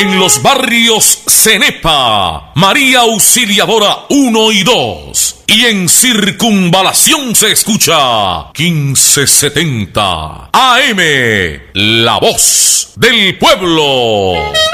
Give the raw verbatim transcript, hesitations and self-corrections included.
En los barrios Cenepa, María Auxiliadora uno y dos. Y en Circunvalación se escucha quince setenta A M, La Voz del Pueblo.